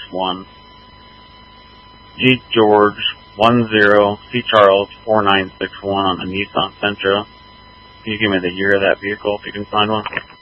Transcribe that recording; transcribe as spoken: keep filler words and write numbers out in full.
one. G George one zero C Charles four nine six one on a Nissan Sentra. Can you give me the year of that vehicle if you can find one?